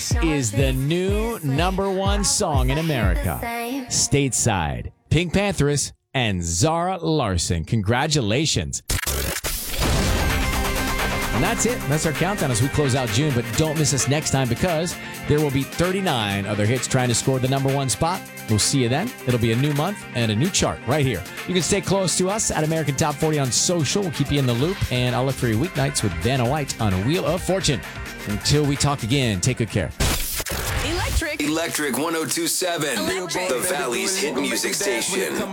This is the new #1 song in America. Stateside, Pink Panthers, and Zara Larsson. Congratulations. And that's it. That's our countdown as we close out June. But don't miss us next time because there will be 39 other hits trying to score the #1 spot. We'll see you then. It'll be a new month and a new chart right here. You can stay close to us at American Top 40 on social. We'll keep you in the loop. And I'll look for your weeknights with Vanna White on Wheel of Fortune. Until we talk again, take good care. Electric 102.7, the Valley's hit music station.